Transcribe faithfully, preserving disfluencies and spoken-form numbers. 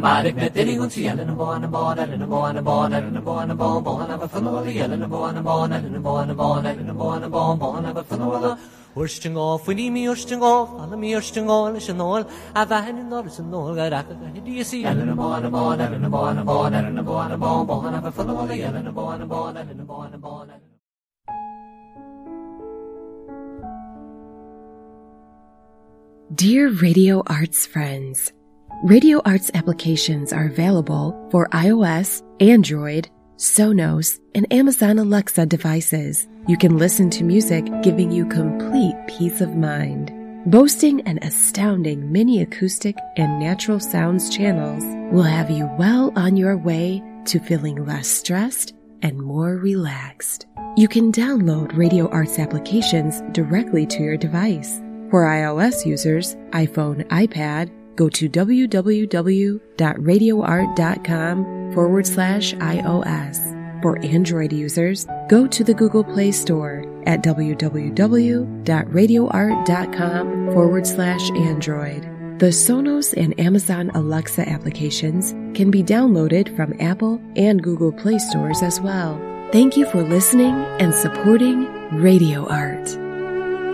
Marik na tiligon siya na buwan na buwan na buwan na buwan na buwan na buwan buwan na bafanoli na buwan na buwan na buwan na buwan na buwan na buwan buwan na bafanoli Ursting off, we need me ursting off, all of me ursting all, it's an all, I've had an all, it's an all, got a do you see? And a born, a born, and a born, a born, and a born, a born, born, of a fellow, and a born, a born, and a born, a born. Dear Radio Arts friends, Radio Arts applications are available for iOS, Android, Sonos, and Amazon Alexa devices. You can listen to music giving you complete peace of mind. Boasting an astounding mini acoustic and natural sounds channels will have you well on your way to feeling less stressed and more relaxed. You can download Radio Arts applications directly to your device. For iOS users, iPhone, iPad, go to www.radioart.com forward slash iOS. For Android users, go to the Google Play Store at www.radioart.com forward slash Android. The Sonos and Amazon Alexa applications can be downloaded from Apple and Google Play stores as well. Thank you for listening and supporting Radio Art.